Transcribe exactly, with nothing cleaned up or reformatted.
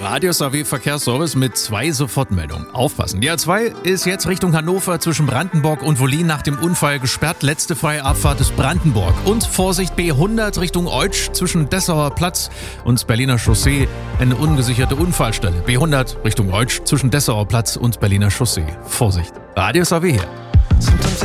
Radius A W Verkehrsservice mit zwei Sofortmeldungen. Aufpassen. Die A zwei ist jetzt Richtung Hannover zwischen Brandenburg und Wollin nach dem Unfall gesperrt. Letzte freie Abfahrt ist Brandenburg. Und Vorsicht, B hundert Richtung Eutsch zwischen Dessauer Platz und Berliner Chaussee. Eine ungesicherte Unfallstelle. B hundert Richtung Eutsch zwischen Dessauer Platz und Berliner Chaussee. Vorsicht. Radius A W hier.